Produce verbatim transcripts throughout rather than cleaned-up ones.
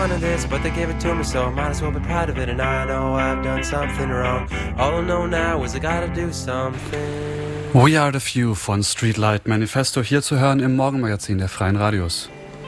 This, but they gave it to me, so I might as well be proud of it. And I know I've done something wrong. All I know now is I gotta do something. We Are the Few von Streetlight Manifesto, hier zu hören im Morgenmagazin der Freien Radios.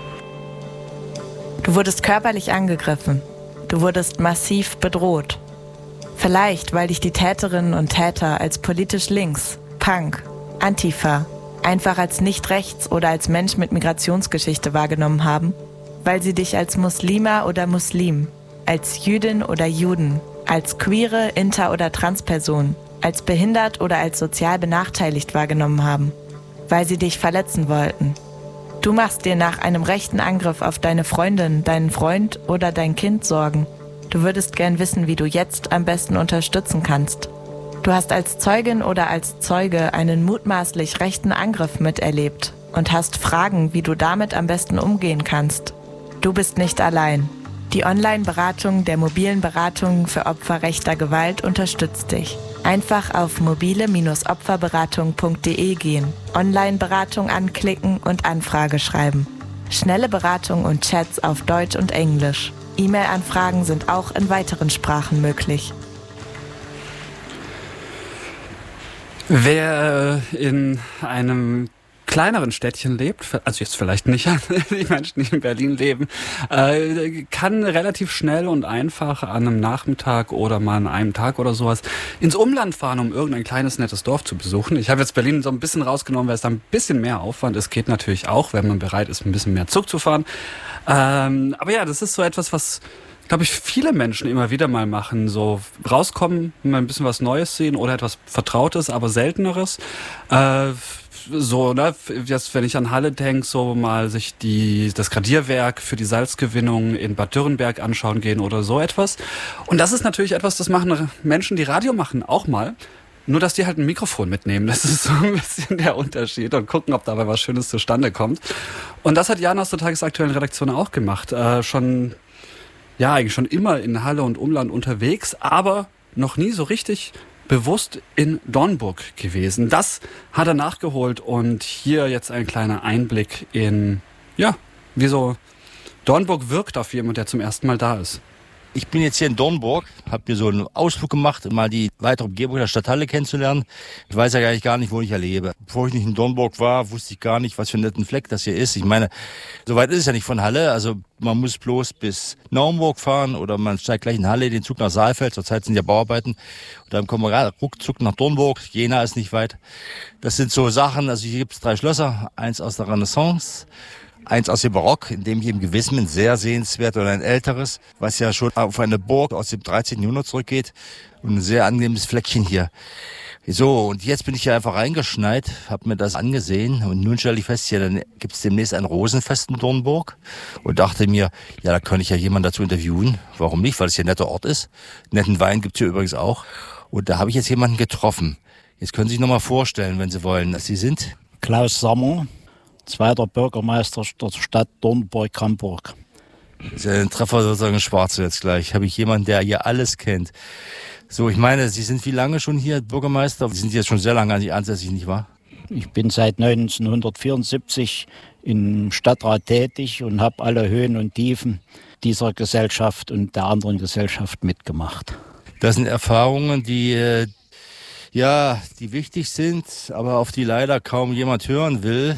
Du wurdest körperlich angegriffen. Du wurdest massiv bedroht. Vielleicht, weil dich die Täterinnen und Täter als politisch links, Punk, Antifa, einfach als nicht rechts oder als Mensch mit Migrationsgeschichte wahrgenommen haben. Weil sie dich als Muslima oder Muslim, als Jüdin oder Juden, als queere, inter- oder Transperson, als behindert oder als sozial benachteiligt wahrgenommen haben. Weil sie dich verletzen wollten. Du machst dir nach einem rechten Angriff auf deine Freundin, deinen Freund oder dein Kind Sorgen. Du würdest gern wissen, wie du jetzt am besten unterstützen kannst. Du hast als Zeugin oder als Zeuge einen mutmaßlich rechten Angriff miterlebt und hast Fragen, wie du damit am besten umgehen kannst. Du bist nicht allein. Die Online-Beratung der mobilen Beratung für Opfer rechter Gewalt unterstützt dich. Einfach auf mobile Bindestrich opferberatung punkt de gehen, Online-Beratung anklicken und Anfrage schreiben. Schnelle Beratung und Chats auf Deutsch und Englisch. E-Mail-Anfragen sind auch in weiteren Sprachen möglich. Wer in einem kleineren Städtchen lebt, also jetzt vielleicht nicht die Menschen, die in Berlin leben, äh, kann relativ schnell und einfach an einem Nachmittag oder mal an einem Tag oder sowas ins Umland fahren, um irgendein kleines, nettes Dorf zu besuchen. Ich habe jetzt Berlin so ein bisschen rausgenommen, weil es da ein bisschen mehr Aufwand ist. Geht natürlich auch, wenn man bereit ist, ein bisschen mehr Zug zu fahren. Ähm, aber ja, das ist so etwas, was, glaube ich, viele Menschen immer wieder mal machen. So rauskommen, mal ein bisschen was Neues sehen oder etwas Vertrautes, aber Selteneres. Äh, So, ne, jetzt, wenn ich an Halle denke, so mal sich die, das Gradierwerk für die Salzgewinnung in Bad Dürrenberg anschauen gehen oder so etwas. Und das ist natürlich etwas, das machen Menschen, die Radio machen, auch mal. Nur, dass die halt ein Mikrofon mitnehmen. Das ist so ein bisschen der Unterschied und gucken, ob dabei was Schönes zustande kommt. Und das hat Jan aus der tagesaktuellen Redaktion auch gemacht. Äh, schon, ja, eigentlich schon immer in Halle und Umland unterwegs, aber noch nie so richtig bewusst in Dornburg gewesen. Das hat er nachgeholt und hier jetzt ein kleiner Einblick in, ja, wie so Dornburg wirkt auf jemand, der zum ersten Mal da ist. Ich bin jetzt hier in Dornburg, habe mir so einen Ausflug gemacht, um mal die weitere Umgebung der Stadthalle kennenzulernen. Ich weiß ja eigentlich gar nicht, wo ich hier lebe. Bevor ich nicht in Dornburg war, wusste ich gar nicht, was für ein netten Fleck das hier ist. Ich meine, so weit ist es ja nicht von Halle. Also man muss bloß bis Naumburg fahren oder man steigt gleich in Halle, den Zug nach Saalfeld. Zurzeit sind ja Bauarbeiten. Und dann kommen wir gerade ruckzuck nach Dornburg. Jena ist nicht weit. Das sind so Sachen, also hier gibt es drei Schlösser. Eins aus der Renaissance, eins aus dem Barock, in dem ich eben gewesen bin, sehr sehenswert, oder ein älteres, was ja schon auf eine Burg aus dem dreizehnten Jahrhundert zurückgeht. Und ein sehr angenehmes Fleckchen hier. So, und jetzt bin ich hier einfach reingeschneit, habe mir das angesehen und nun stelle ich fest, hier dann gibt es demnächst ein Rosenfest in Dornburg und dachte mir, ja, da kann ich ja jemanden dazu interviewen. Warum nicht? Weil es hier ein netter Ort ist. Netten Wein gibt's hier übrigens auch. Und da habe ich jetzt jemanden getroffen. Jetzt können Sie sich nochmal vorstellen, wenn Sie wollen, dass Sie sind. Klaus Sommer, zweiter Bürgermeister der Stadt Dornburg-Camburg. Das ist ja ein Treffer sozusagen schwarz jetzt gleich. Habe ich jemanden, der hier alles kennt. So, ich meine, Sie sind wie lange schon hier Bürgermeister? Sie sind jetzt schon sehr lange an sich ansässig, nicht wahr? Ich bin seit neunzehnhundertvierundsiebzig im Stadtrat tätig und habe alle Höhen und Tiefen dieser Gesellschaft und der anderen Gesellschaft mitgemacht. Das sind Erfahrungen, die, äh, ja, die wichtig sind, aber auf die leider kaum jemand hören will.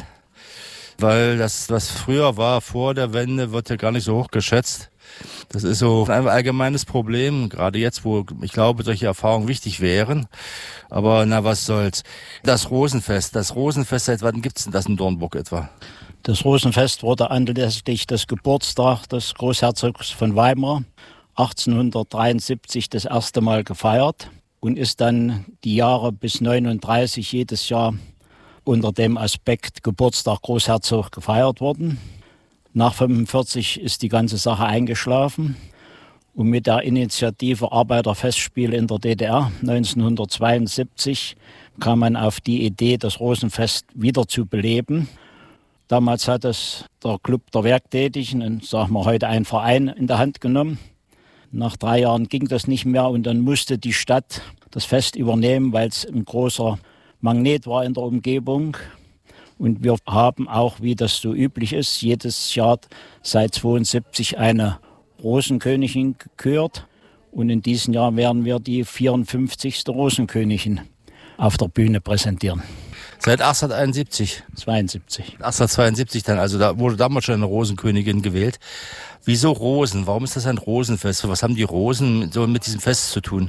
Weil das, was früher war, vor der Wende, wird ja gar nicht so hoch geschätzt. Das ist so ein allgemeines Problem, gerade jetzt, wo ich glaube, solche Erfahrungen wichtig wären. Aber na, was soll's. Das Rosenfest, das Rosenfest, seit wann gibt's denn das in Dornburg etwa? Das Rosenfest wurde anlässlich des Geburtstags des Großherzogs von Weimar achtzehnhundertdreiundsiebzig das erste Mal gefeiert und ist dann die Jahre bis neununddreißig jedes Jahr unter dem Aspekt Geburtstag Großherzog gefeiert worden. Nach fünfundvierzig ist die ganze Sache eingeschlafen und mit der Initiative Arbeiterfestspiele in der D D R neunzehnhundertzweiundsiebzig kam man auf die Idee, das Rosenfest wieder zu beleben. Damals hat es der Club der Werktätigen, und sagen wir heute ein Verein, in der Hand genommen. Nach drei Jahren ging das nicht mehr und dann musste die Stadt das Fest übernehmen, weil es ein großer Magnet war in der Umgebung. Und wir haben auch, wie das so üblich ist, jedes Jahr seit zweiundsiebzig eine Rosenkönigin gekürt. Und in diesem Jahr werden wir die vierundfünfzigste Rosenkönigin auf der Bühne präsentieren. Seit achtzehnhunderteinundsiebzig? zweiundsiebzig. achtzehnhundertzweiundsiebzig dann, also da wurde damals schon eine Rosenkönigin gewählt. Wieso Rosen? Warum ist das ein Rosenfest? Was haben die Rosen so mit diesem Fest zu tun?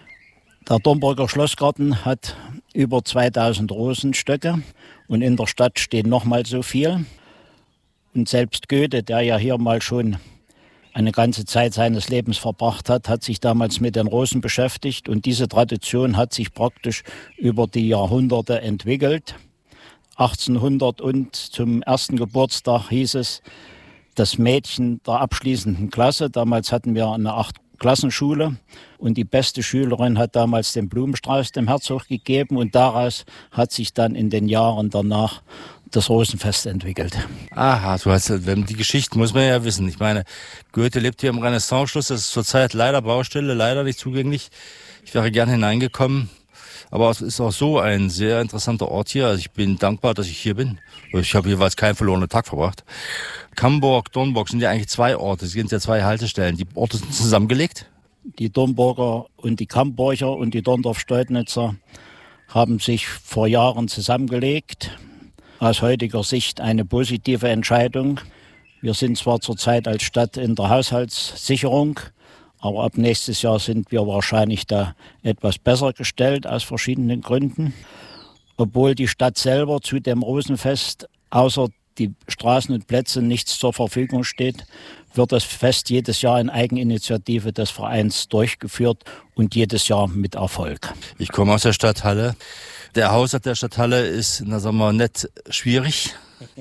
Der Domburger Schlossgarten hat über zweitausend Rosenstöcke und in der Stadt steht noch mal so viel. Und selbst Goethe, der ja hier mal schon eine ganze Zeit seines Lebens verbracht hat, hat sich damals mit den Rosen beschäftigt. Und diese Tradition hat sich praktisch über die Jahrhunderte entwickelt. achtzehnhundert und zum ersten Geburtstag hieß es, das Mädchen der abschließenden Klasse. Damals hatten wir eine Acht-Klassenschule und die beste Schülerin hat damals den Blumenstrauß dem Herzog gegeben. Und daraus hat sich dann in den Jahren danach das Rosenfest entwickelt. Aha, du hast, die Geschichte muss man ja wissen. Ich meine, Goethe lebt hier im Renaissanceschloss. Das ist zurzeit leider Baustelle, leider nicht zugänglich. Ich wäre gern hineingekommen. Aber es ist auch so ein sehr interessanter Ort hier. Also ich bin dankbar, dass ich hier bin. Ich habe jeweils keinen verlorenen Tag verbracht. Camburg, Dornburg sind ja eigentlich zwei Orte. Es sind ja zwei Haltestellen. Die Orte sind zusammengelegt. Die Dornburger und die Camburger und die Dorndorf-Steudnitzer haben sich vor Jahren zusammengelegt. Aus heutiger Sicht eine positive Entscheidung. Wir sind zwar zurzeit als Stadt in der Haushaltssicherung, aber ab nächstes Jahr sind wir wahrscheinlich da etwas besser gestellt aus verschiedenen Gründen. Obwohl die Stadt selber zu dem Rosenfest außer die Straßen und Plätze nichts zur Verfügung steht, wird das Fest jedes Jahr in Eigeninitiative des Vereins durchgeführt und jedes Jahr mit Erfolg. Ich komme aus der Stadthalle. Der Haushalt der Stadthalle ist, na sagen wir, nicht schwierig.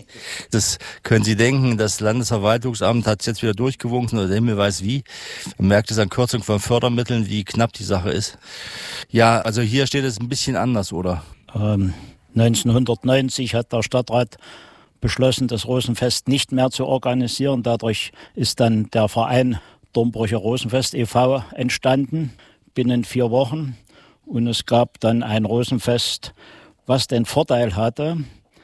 Das können Sie denken, das Landesverwaltungsamt hat es jetzt wieder durchgewunken oder der Himmel weiß wie. Man merkt es an Kürzung von Fördermitteln, wie knapp die Sache ist. Ja, also hier steht es ein bisschen anders, oder? Ähm, neunzehnhundertneunzig hat der Stadtrat beschlossen, das Rosenfest nicht mehr zu organisieren. Dadurch ist dann der Verein Dornburger Rosenfest e V entstanden, binnen vier Wochen. Und es gab dann ein Rosenfest, was den Vorteil hatte,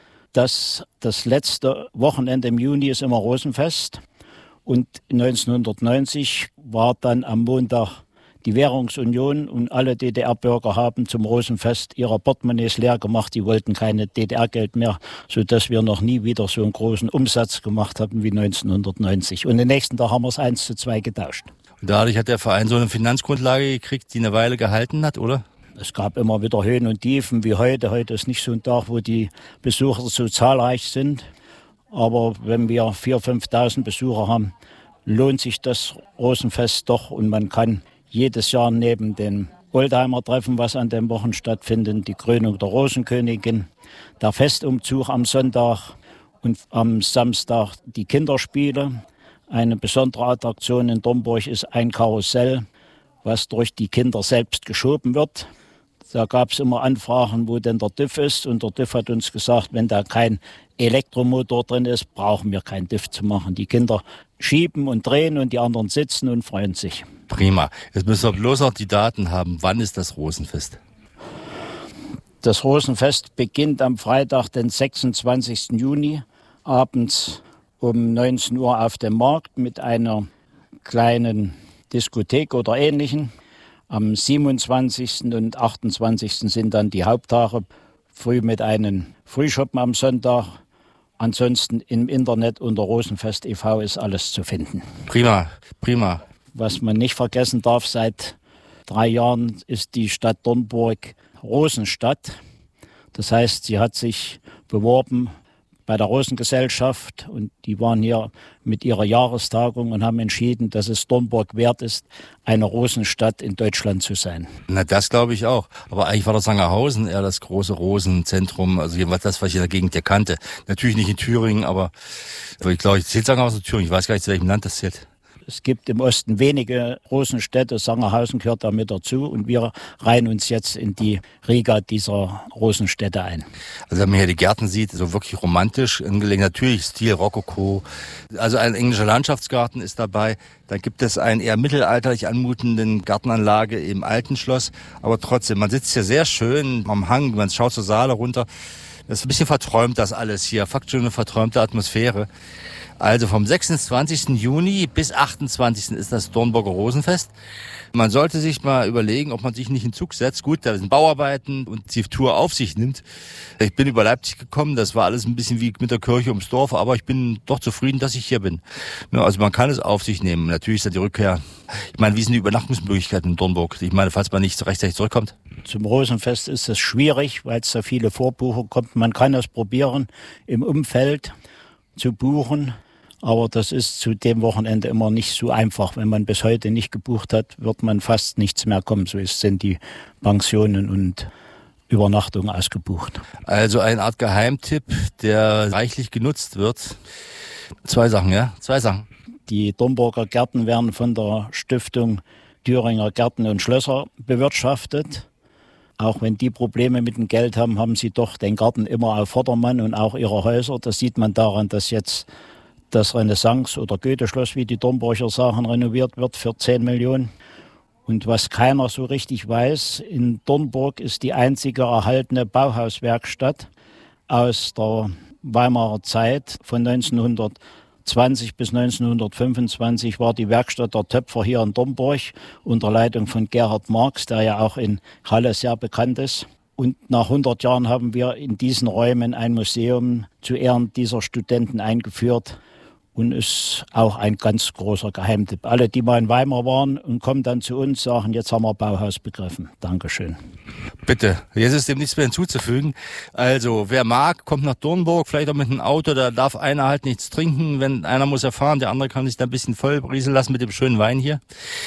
dass das letzte Wochenende im Juni ist immer Rosenfest. Und neunzehnhundertneunzig war dann am Montag die Währungsunion und alle D D R-Bürger haben zum Rosenfest ihre Portemonnaies leer gemacht. Die wollten keine D D R-Geld mehr, sodass wir noch nie wieder so einen großen Umsatz gemacht haben wie neunzehnhundertneunzig. Und den nächsten Tag haben wir es eins zu zwei getauscht. Und dadurch hat der Verein so eine Finanzgrundlage gekriegt, die eine Weile gehalten hat, oder? Es gab immer wieder Höhen und Tiefen wie heute. Heute ist nicht so ein Tag, wo die Besucher so zahlreich sind. Aber wenn wir viertausend, fünftausend Besucher haben, lohnt sich das Rosenfest doch. Und man kann jedes Jahr neben dem Oldtimer-Treffen, was an dem Wochen stattfindet, die Krönung der Rosenkönigin, der Festumzug am Sonntag und am Samstag die Kinderspiele. Eine besondere Attraktion in Dornburg ist ein Karussell, was durch die Kinder selbst geschoben wird. Da gab es immer Anfragen, wo denn der D I F ist. Und der D I F hat uns gesagt, wenn da kein Elektromotor drin ist, brauchen wir kein D I F zu machen. Die Kinder schieben und drehen und die anderen sitzen und freuen sich. Prima. Jetzt müssen wir bloß noch die Daten haben. Wann ist das Rosenfest? Das Rosenfest beginnt am Freitag, den sechsundzwanzigsten Juni, abends um neunzehn Uhr auf dem Markt mit einer kleinen Diskothek oder Ähnlichem. Am siebenundzwanzigsten und achtundzwanzigsten sind dann die Haupttage, früh mit einem Frühschoppen am Sonntag. Ansonsten im Internet unter Rosenfest e V ist alles zu finden. Prima, prima. Was man nicht vergessen darf, seit drei Jahren ist die Stadt Dornburg Rosenstadt. Das heißt, sie hat sich beworben bei der Rosengesellschaft und die waren hier mit ihrer Jahrestagung und haben entschieden, dass es Dornburg wert ist, eine Rosenstadt in Deutschland zu sein. Na, das glaube ich auch. Aber eigentlich war das Sangerhausen eher das große Rosenzentrum, also das, was ich in der Gegend kannte. Natürlich nicht in Thüringen, aber ich glaube, ich zählt Sangerhausen zu Thüringen. Ich weiß gar nicht, zu welchem Land das zählt. Es gibt im Osten wenige Rosenstädte, Sangerhausen gehört da mit dazu und wir reihen uns jetzt in die Riga dieser Rosenstädte ein. Also wenn man hier die Gärten sieht, so wirklich romantisch angelegt, natürlich Stil Rokoko. Also ein englischer Landschaftsgarten ist dabei. Dann gibt es einen eher mittelalterlich anmutenden Gartenanlage im alten Schloss, aber trotzdem, man sitzt hier sehr schön am Hang, man schaut zur Saale runter. Das ist ein bisschen verträumt, das alles hier, fakt schon eine verträumte Atmosphäre. Also vom sechsundzwanzigsten Juni bis achtundzwanzigsten ist das Dornburger Rosenfest. Man sollte sich mal überlegen, ob man sich nicht in Zug setzt. Gut, da sind Bauarbeiten und die Tour auf sich nimmt. Ich bin über Leipzig gekommen, das war alles ein bisschen wie mit der Kirche ums Dorf, aber ich bin doch zufrieden, dass ich hier bin. Ja, also man kann es auf sich nehmen. Natürlich ist da die Rückkehr. Ich meine, wie sind die Übernachtungsmöglichkeiten in Dornburg? Ich meine, falls man nicht rechtzeitig zurückkommt. Zum Rosenfest ist es schwierig, weil es so viele Vorbucher kommt. Man kann es probieren, im Umfeld zu buchen. Aber das ist zu dem Wochenende immer nicht so einfach. Wenn man bis heute nicht gebucht hat, wird man fast nichts mehr kommen. So sind die Pensionen und Übernachtungen ausgebucht. Also eine Art Geheimtipp, der reichlich genutzt wird. Zwei Sachen, ja? Zwei Sachen. Die Dornburger Gärten werden von der Stiftung Thüringer Gärten und Schlösser bewirtschaftet. Auch wenn die Probleme mit dem Geld haben, haben sie doch den Garten immer auf Vordermann und auch ihre Häuser. Das sieht man daran, dass jetzt das Renaissance- oder Goethe-Schloss, wie die Dornburger sagen, renoviert wird für zehn Millionen. Und was keiner so richtig weiß, in Dornburg ist die einzige erhaltene Bauhauswerkstatt aus der Weimarer Zeit. Von neunzehnhundertzwanzig bis neunzehnhundertfünfundzwanzig war die Werkstatt der Töpfer hier in Dornburg unter Leitung von Gerhard Marx, der ja auch in Halle sehr bekannt ist. Und nach hundert Jahren haben wir in diesen Räumen ein Museum zu Ehren dieser Studenten eingeführt. Und ist auch ein ganz großer Geheimtipp. Alle, die mal in Weimar waren und kommen dann zu uns, sagen, jetzt haben wir Bauhaus begriffen. Dankeschön. Bitte, jetzt ist dem nichts mehr hinzuzufügen. Also, wer mag, kommt nach Dornburg, vielleicht auch mit einem Auto, da darf einer halt nichts trinken. Wenn einer muss erfahren, der andere kann sich da ein bisschen voll brieseln lassen mit dem schönen Wein hier.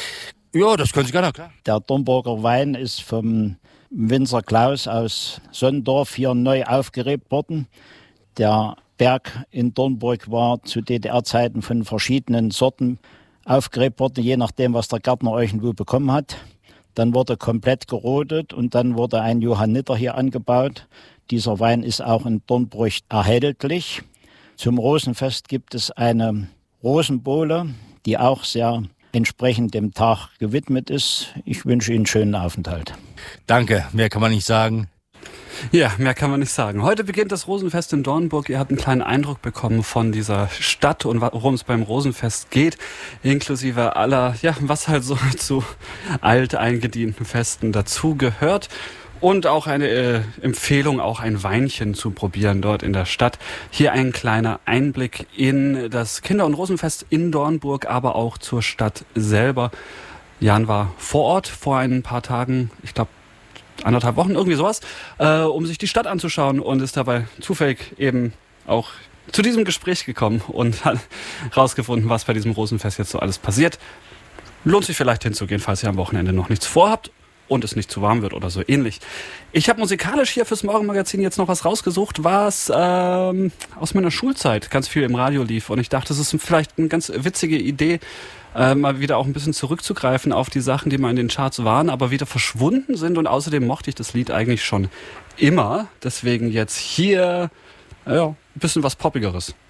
Ja, das können Sie gerne, klar. Der Dornburger Wein ist vom Winzer Klaus aus Sonnendorf hier neu aufgelebt worden. Der Berg in Dornburg war zu D D R-Zeiten von verschiedenen Sorten aufgräbt worden, je nachdem, was der Gärtner irgendwo bekommen hat. Dann wurde komplett gerodet und dann wurde ein Johanniter hier angebaut. Dieser Wein ist auch in Dornburg erhältlich. Zum Rosenfest gibt es eine Rosenbowle, die auch sehr entsprechend dem Tag gewidmet ist. Ich wünsche Ihnen einen schönen Aufenthalt. Danke, mehr kann man nicht sagen. Ja, mehr kann man nicht sagen. Heute beginnt das Rosenfest in Dornburg. Ihr habt einen kleinen Eindruck bekommen von dieser Stadt und worum es beim Rosenfest geht, inklusive aller, ja, was halt so zu alteingedienten Festen dazugehört. Und auch eine äh, Empfehlung, auch ein Weinchen zu probieren dort in der Stadt. Hier ein kleiner Einblick in das Kinder- und Rosenfest in Dornburg, aber auch zur Stadt selber. Jan war vor Ort vor ein paar Tagen, ich glaube, anderthalb Wochen, irgendwie sowas, äh, um sich die Stadt anzuschauen und ist dabei zufällig eben auch zu diesem Gespräch gekommen und hat rausgefunden, was bei diesem Rosenfest jetzt so alles passiert. Lohnt sich vielleicht hinzugehen, falls ihr am Wochenende noch nichts vorhabt und es nicht zu warm wird oder so ähnlich. Ich habe musikalisch hier fürs Morgenmagazin jetzt noch was rausgesucht, was ähm, aus meiner Schulzeit ganz viel im Radio lief und ich dachte, das ist vielleicht eine ganz witzige Idee, Äh, mal wieder auch ein bisschen zurückzugreifen auf die Sachen, die mal in den Charts waren, aber wieder verschwunden sind. Und außerdem mochte ich das Lied eigentlich schon immer. Deswegen jetzt hier ja, ein bisschen was Poppigeres.